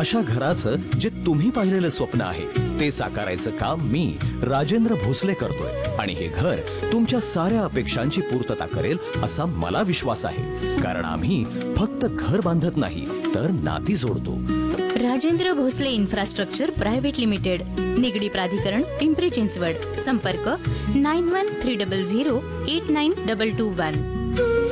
अशा घराचं जे तुम्ही पाहिलेलं स्वप्न आहे ते साकारायचं काम मी राजेंद्र भोसले करतोय आणि हे घर तुमच्या साऱ्या अपेक्षांची पूर्तता करेल असा मला विश्वास आहे. कारण आम्ही फक्त घर बांधत नाही तर नाती जोडतो. Rajendra Bhosale infrastructure private limited, Nigdi प्राधिकरण, पिंपरी चिंचवड. संपर्क 9130089221.